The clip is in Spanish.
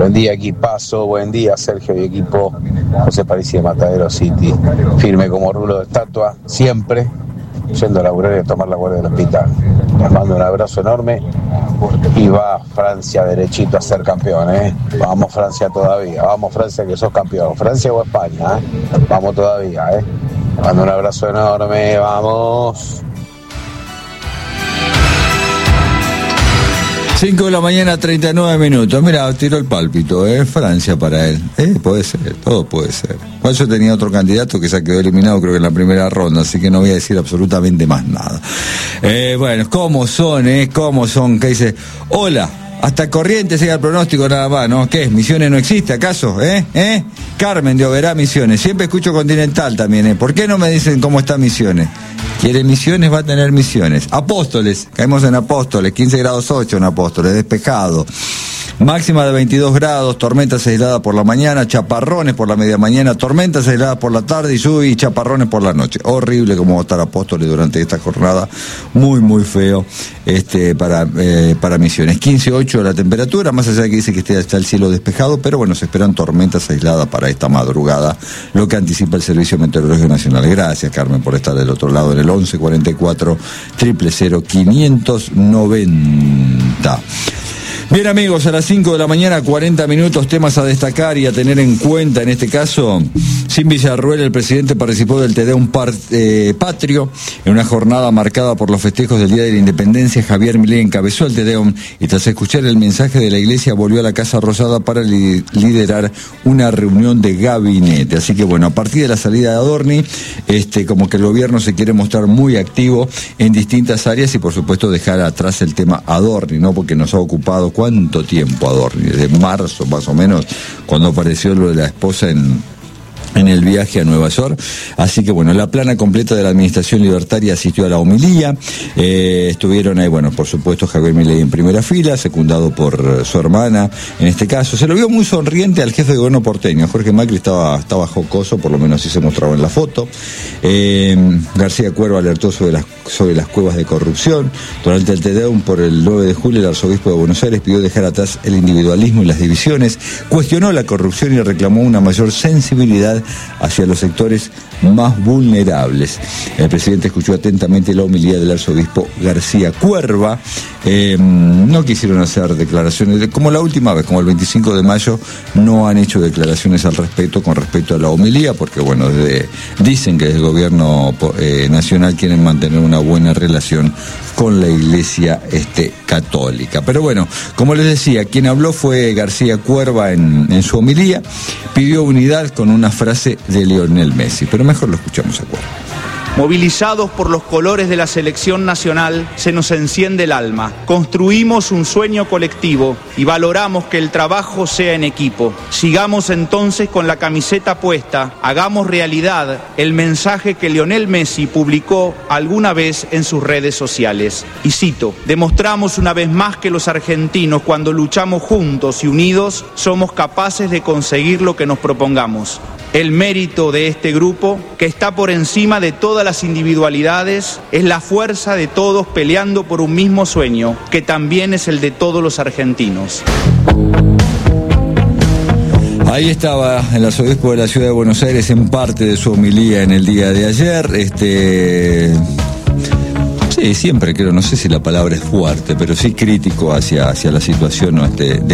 Buen día, equipazo, buen día, Sergio y equipo. José Parisi de Matadero City, firme como rulo de estatua, siempre yendo a laburar y a tomar la guardia del hospital. Les mando un abrazo enorme y va Francia derechito a ser campeón, ¿eh? Vamos Francia todavía, vamos Francia que sos campeón, Francia o España, ¿eh? Vamos todavía, ¿eh? Mando un abrazo enorme, vamos. 5 de la mañana, 39 minutos. Mira, tiró el pálpito, Francia para él. Puede ser, todo puede ser. Igual yo tenía otro candidato que se quedó eliminado, creo que en la primera ronda, así que no voy a decir absolutamente más nada. Bueno, ¿cómo son, ¿Cómo son? ¿Qué dice? Hola. Hasta Corrientes llega el pronóstico nada más, ¿no? ¿Qué? ¿Misiones no existe acaso? Carmen de Oberá, Misiones. Siempre escucho Continental también, ¿Por qué no me dicen cómo está Misiones? Quiere Misiones, va a tener Misiones. Apóstoles, caemos en Apóstoles, 15 grados 8 en Apóstoles, despejado. Máxima de 22 grados, tormentas aisladas por la mañana, chaparrones por la media mañana, tormentas aisladas por la tarde y lluvia y chaparrones por la noche. Horrible como va a estar Apóstoles durante esta jornada, muy muy feo para Misiones. 15.8 la temperatura, más allá de que dice que está el cielo despejado, pero bueno, se esperan tormentas aisladas para esta madrugada, lo que anticipa el Servicio Meteorológico Nacional. Gracias, Carmen, por estar del otro lado en el 11 44 000 590. Bien, amigos, a las 5 de la mañana, 40 minutos, temas a destacar y a tener en cuenta en este caso. Sin Villarruel, el presidente participó del Te Deum Patrio en una jornada marcada por los festejos del Día de la Independencia. Javier Milei encabezó el Te Deum y tras escuchar el mensaje de la iglesia volvió a la Casa Rosada para liderar una reunión de gabinete. Así que bueno, a partir de la salida de Adorni, como que el gobierno se quiere mostrar muy activo en distintas áreas y por supuesto dejar atrás el tema Adorni, ¿no? Porque nos ha ocupado ¿cuánto tiempo Adorni? Desde marzo más o menos, cuando apareció lo de la esposa en el viaje a Nueva York. Así que bueno, la plana completa de la Administración Libertaria asistió a la homilía. Estuvieron ahí, bueno, por supuesto Javier Milei en primera fila, secundado por su hermana. En este caso, se lo vio muy sonriente al jefe de gobierno porteño. Jorge Macri estaba jocoso, por lo menos así se mostraba en la foto. García Cuervo alertó sobre las cuevas de corrupción. Durante el Te Deum por el 9 de julio, el arzobispo de Buenos Aires pidió dejar atrás el individualismo y las divisiones, cuestionó la corrupción y reclamó una mayor sensibilidad hacia los sectores más vulnerables. El presidente escuchó atentamente la homilía del arzobispo García Cuerva. No quisieron hacer declaraciones, como la última vez, como el 25 de mayo, no han hecho declaraciones al respecto con respecto a la homilía, porque bueno, dicen que desde el gobierno nacional quieren mantener una buena relación con la Iglesia católica. Pero bueno, como les decía, quien habló fue García Cuerva en su homilía, pidió unidad con una frase de Lionel Messi, pero mejor lo escuchamos a Cuerva. Movilizados por los colores de la selección nacional, se nos enciende el alma. Construimos un sueño colectivo y valoramos que el trabajo sea en equipo. Sigamos entonces con la camiseta puesta, hagamos realidad el mensaje que Lionel Messi publicó alguna vez en sus redes sociales. Y cito: demostramos una vez más que los argentinos, cuando luchamos juntos y unidos, somos capaces de conseguir lo que nos propongamos. El mérito de este grupo, que está por encima de todas las individualidades, es la fuerza de todos peleando por un mismo sueño, que también es el de todos los argentinos. Ahí estaba el arzobispo de la ciudad de Buenos Aires en parte de su homilía en el día de ayer. Sí, siempre creo, no sé si la palabra es fuerte, pero sí crítico hacia la situación, ¿no? de